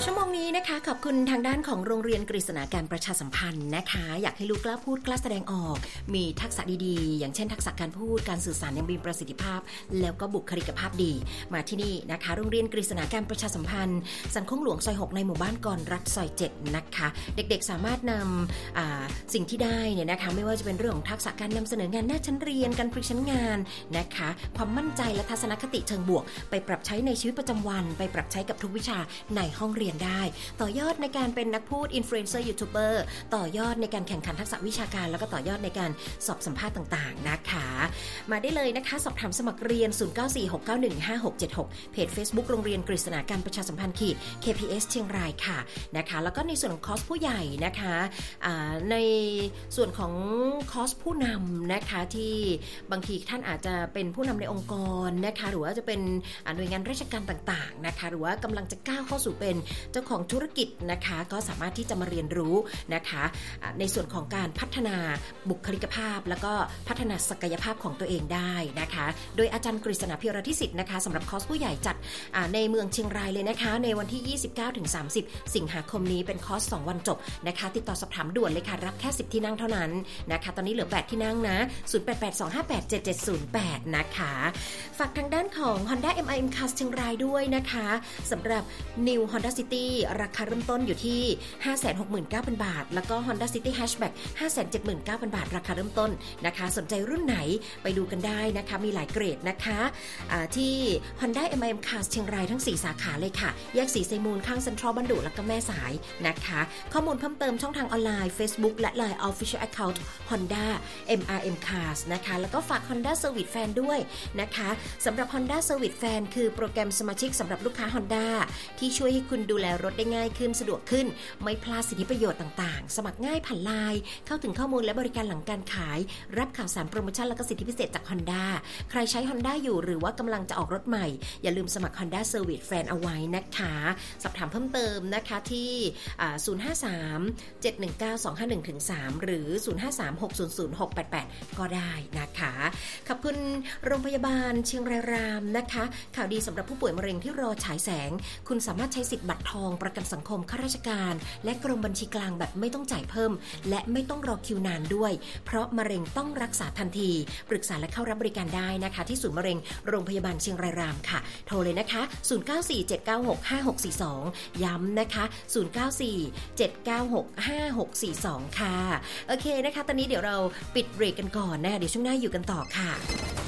ชั่วโมงนี้นะคะขอบคุณทางด้านของโรงเรียนกฤษณาการประชาสัมพันธ์นะคะอยากให้ลูกกล้าพูดกล้าแสดงออกมีทักษะดีๆอย่างเช่นทักษะการพูดการสื่อสารอย่างมีประสิทธิภาพแล้วก็บุคลิกภาพดีมาที่นี่นะคะโรงเรียนกฤษณาการประชาสัมพันธ์สันคงหลวงซอย6ในหมู่บ้านกรรัฐซอย7นะคะเด็กๆสามารถนำสิ่งที่ได้เนี่ยนะคะไม่ว่าจะเป็นเรื่องของทักษะการนำเสนองานหน้าชั้นเรียนการพรีเซนต์งานนะคะความมั่นใจและทัศนคติเชิงบวกไปปรับใช้ในชีวิตประจำวันไปปรับใช้กับทุกวิชาในห้องเรียนได้ต่อยอดในการเป็นนักพูดอินฟลูเอนเซอร์ยูทูบเบอร์ต่อยอดในการแข่งขันทักษะวิชาการแล้วก็ต่อยอดในการสอบสัมภาษณ์ต่างๆนะคะมาได้เลยนะคะสอบถามสมัครเรียน0946915676เพจ Facebook โรงเรียนกฤษณาการประชาสัมพันธ์KPS เชียงรายค่ะนะคะแล้วก็ในส่วนของคอร์สผู้ใหญ่นะคะในส่วนของคอร์สผู้นำนะคะที่บางทีท่านอาจจะเป็นผู้นำในองค์กรนะคะหรือว่าจะเป็นหน่วยงานราชการต่างๆนะคะหรือว่ากำลังจะก้าวเข้าสู่เป็นเจ้าของธุรกิจนะคะก็สามารถที่จะมาเรียนรู้นะคะในส่วนของการพัฒนาบุคลิกภาพแล้วก็พัฒนาศักยภาพของตัวเองได้นะคะโดยอาจารย์กฤษณาภิรทิสิทธิ์นะคะสำหรับคอร์สผู้ใหญ่จัดในเมืองเชียงรายเลยนะคะในวันที่ 29-30 สิงหาคมนี้เป็นคอร์ส2วันจบนะคะติดต่อสอบถามด่วนเลยค่ะรับแค่10ที่นั่งเท่านั้นนะคะตอนนี้เหลือ8ที่นั่งนะ0882587708นะคะฝากทางด้านของ Honda MIM Cars เชียงรายด้วยนะคะสำหรับ New Honda City ราคาเริ่มต้นอยู่ที่ 569,000 บาทแล้วก็ Honda City Hatchback 579,000 บาทราคาเริ่มต้นนะคะสนใจรุ่นไหนไปดูกันได้นะคะมีหลายเกรดนะคะที่ Honda MIM Cars เชียงรายทั้ง4สาขาเลยค่ะแยกสีไซมูลข้างเซ็นทรัลบันดุแล้วก็แม่สายนะคะข้อมูลเพิ่มเติมช่องทางออนไลน์ Facebook และ Line Official Account Honda MRM Cars นะคะแล้วก็ฝาก Honda Service Fan ด้วยนะคะสำหรับ Honda Service Fan คือโปรแกรมสมาชิกสำหรับลูกค้า Honda ที่ช่วยให้คุณดูแลรถได้ง่ายขึ้นสะดวกขึ้นไม่พลาดสิทธิประโยชน์ต่างๆสมัครง่ายผ่าน Line เข้าถึงข้อมูลและบริการหลังการขายรับข่าวสารโปรโมชั่นและก็สิทธิพิเศษจาก Honda ใครใช้ Honda อยู่หรือว่ากำลังจะออกรถใหม่อย่าลืมสมัคร Honda Service Fan เอาไว้นะคะสอบถามเพิ่มเติมนะคะที่053-719-251-3หรือ053-600-688ก็ได้นะคะขอบคุณโรงพยาบาลเชียงรายรามนะคะข่าวดีสำหรับผู้ป่วยมะเร็งที่รอฉายแสงคุณสามารถใช้สิทธิ์บัตรทองประกันสังคมข้าราชการและกรมบัญชีกลางแบบไม่ต้องจ่ายเพิ่มและไม่ต้องรอคิวนานด้วยเพราะมะเร็งต้องรักษาทันทีปรึกษาและเข้ารับบริการได้นะคะที่ศูนย์มะเร็งโรงพยาบาลเชียงรายรามค่ะโทรเลยนะคะ0947965642ย้ำนะคะ0947965642ค่ะโอเคนะคะตอนนี้เดี๋ยวเราปิดเบรกกันก่อนนะเดี๋ยวช่วงหน้าอยู่กันต่อค่ะ